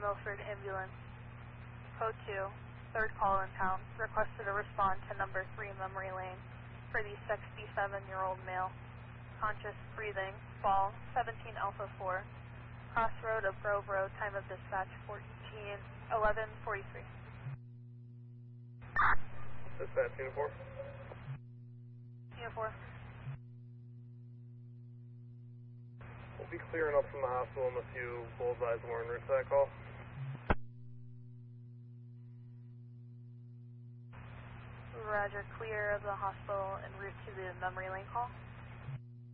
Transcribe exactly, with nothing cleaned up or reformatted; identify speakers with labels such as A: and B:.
A: Milford ambulance. Code two, third call in town, requested to respond to number three Memory Lane for the sixty-seven-year-old male. Conscious breathing, fall, seventeen Alpha four. Crossroad of Grove Road, time of dispatch fourteen eleven forty-three.
B: Dispatch, Uniform.
A: Uniform.
B: We'll be clearing up from the hospital unless you bullseyes were en route to that call.
A: Roger, clear of the hospital en route to the Memory Lane call.